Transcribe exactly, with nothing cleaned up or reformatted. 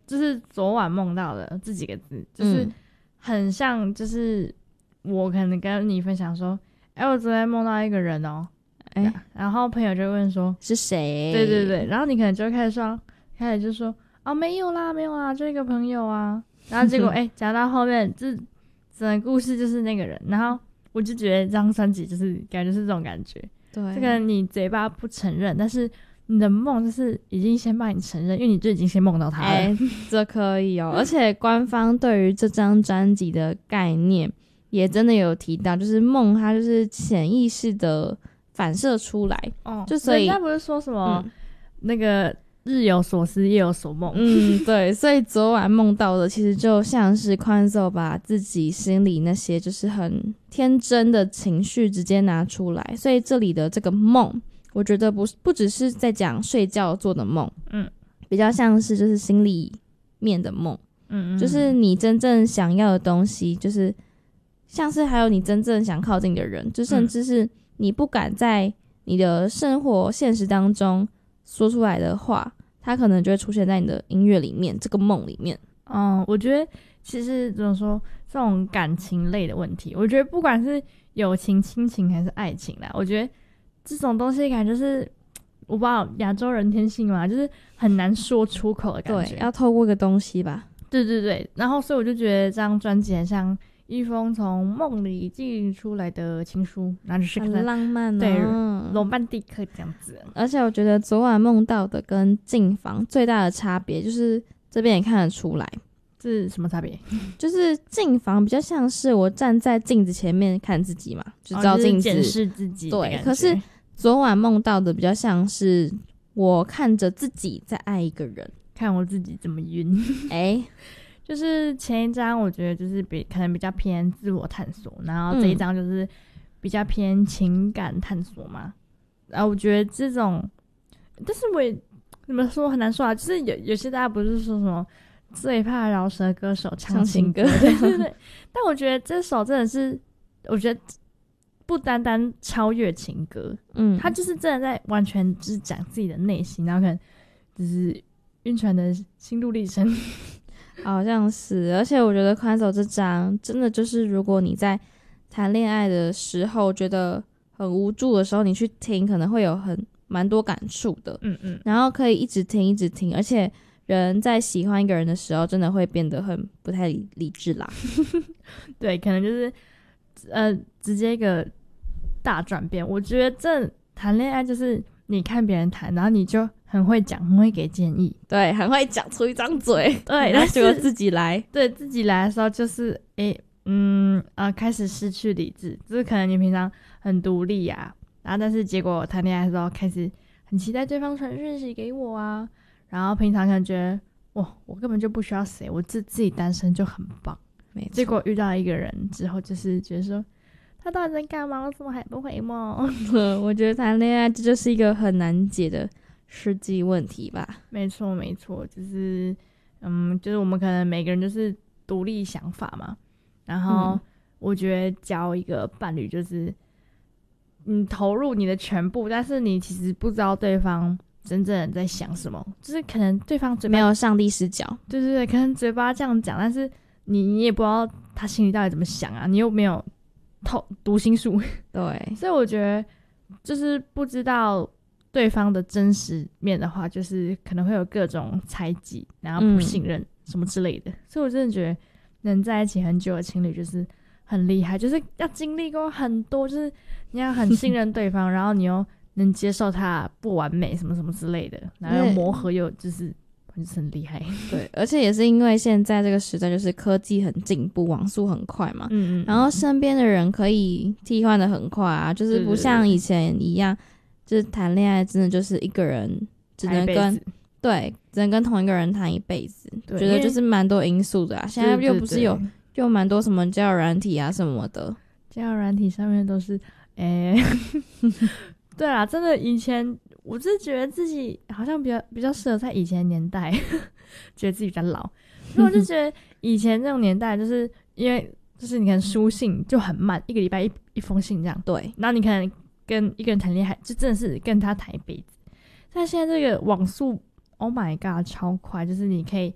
就是昨晚梦到的这几个字，就是很像，就是我可能跟你分享说，哎、欸，我昨天梦到一个人哦、喔，哎、欸，然后朋友就问说是谁？ 对对对，然后你可能就开始说，开始就说哦没有啦没有啦，就一个朋友啊，然后结果哎讲、欸、到后面，这整个故事就是那个人，然后我就觉得这张专辑就是感觉是这种感觉， 对， 这个你嘴巴不承认，但是你的梦就是已经先帮你承认，因为你就已经先梦到他了。 哎、欸，这可以哦。而且官方对于这张专辑的概念也真的有提到，就是梦它就是潜意识的反射出来。 哦， 就所以人家不是说什么、 嗯、 那个日有所思夜有所梦。 嗯，对，所以昨晚梦到的其实就像是宽岫把自己心里那些就是很天真的情绪直接拿出来，所以这里的这个梦我觉得不不只是在讲睡觉做的梦，嗯，比较像是就是心里面的梦，嗯，就是你真正想要的东西，就是像是还有你真正想靠近的人，就甚至是你不敢在你的生活现实当中说出来的话，它可能就会出现在你的音乐里面，这个梦里面。 嗯，我觉得其实怎么说，这种感情类的问题，我觉得不管是友情、亲情还是爱情啦，我觉得这种东西感觉就是我不知道亚洲人天性嘛，就是很难说出口的感觉。 对，要透过一个东西吧。 对对对，然后所以我就觉得这张专辑很像一封从梦里寄出来的情书，然后就是很浪漫哦， 对，罗曼蒂克这样子。 而且我觉得昨晚梦到的跟镜房最大的差别，就是这边也看得出来。 这是什么差别？ 就是镜房比较像是我站在镜子前面看自己嘛，就照镜子检视、哦就是、自己。 对，可是昨晚梦到的比较像是我看着自己在爱一个人， 看我自己怎么晕。哎、欸，就是前一张我觉得就是比可能比较偏自我探索，然后这一张就是比较偏情感探索嘛。嗯、然后我觉得这种，但是我也怎么说很难说啊，就是有有些大家不是说什么。最怕饶舌歌手唱情歌，对对对。但我觉得这首真的是，我觉得不单单超越情歌，嗯，他就是真的在完全就是讲自己的内心，然后可能就是晕船的心路历程， 好像是。而且我觉得宽岫这张真的就是，如果你在谈恋爱的时候觉得很无助的时候，你去听可能会有很蛮多感触的，嗯嗯，然后可以一直听一直听，而且。人在喜欢一个人的时候真的会变得很不太 理, 理智啦。 对，可能就是呃直接一个大转变。我觉得这谈恋爱就是你看别人谈，然后你就很会讲，很会给建议， 对，很会讲出一张嘴， 对， 然后结果自己来， 对自己来的时候就是诶、欸、嗯啊、呃、开始失去理智，就是可能你平常很独立啊，然后但是结果谈恋爱的时候开始很期待对方传讯息给我啊。然后平常可能觉得哇，我根本就不需要谁，我自自己单身就很棒。 没错， 结果遇到一个人之后，就是觉得说他到底在干嘛？我怎么还不回梦？ 我觉得谈恋爱这就是一个很难解的实际问题吧。 没错，没错，就是嗯，就是我们可能每个人就是独立想法嘛。然后我觉得交一个伴侣，就是你投入你的全部，但是你其实不知道对方。真正在想什么，就是可能对方嘴巴没有上帝视角， 对对对，可能嘴巴这样讲，但是你你也不知道他心里到底怎么想啊，你又没有透读心术， 对， 所以我觉得就是不知道对方的真实面的话，就是可能会有各种猜忌，然后不信任什么之类的，嗯、所以我真的觉得能在一起很久的情侣就是很厉害，就是要经历过很多，就是你要很信任对方，然后你又。能接受他不完美什么什么之类的，然后磨合又就是就是很厉害。 对，而且也是因为现在这个时代就是科技很进步，网速很快嘛，嗯嗯，然后身边的人可以替换的很快啊，就是不像以前一样，就是谈恋爱真的就是一个人只能跟对只能跟同一个人谈一辈子，觉得就是蛮多因素的啊。现在又不是有又蛮多什么交友软体啊什么的， 交友软体上面都是诶。欸对啦，真的以前我是觉得自己好像比较比较适合在以前的年代，觉得自己比较老。所以我就觉得以前那种年代，就是因为就是你看书信就很慢，一个礼拜一一封信这样。 对， 然后你可能跟一个人谈恋爱，就真的是跟他谈一辈子。但现在这个网速 ，Oh my god， 超快，就是你可以